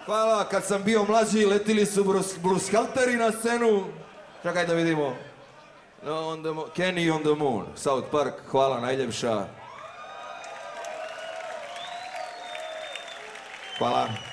Hvala, kad sam bio mlađi letili su Brushalteri na scenu. Čekaj da vidimo. Kenny on the Moon, South Park, hvala najljepša. Hvala.